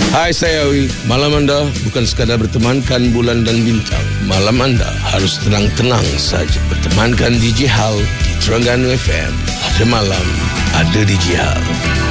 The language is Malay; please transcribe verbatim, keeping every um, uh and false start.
Hai, saya Awi. Malam anda bukan sekadar bertemankan bulan dan bintang. Malam anda harus tenang-tenang saja. Bertemankan D J Hal di Terengganu F M. Ada malam, ada D J Hal.